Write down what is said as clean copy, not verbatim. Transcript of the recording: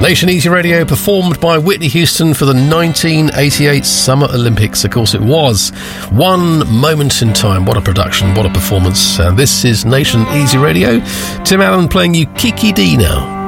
Nation Easy Radio, performed by Whitney Houston for the 1988 Summer Olympics. Of course it was. One moment in time. What a production, what a performance. And this is Nation Easy Radio. Tim Allen playing you Kiki D now.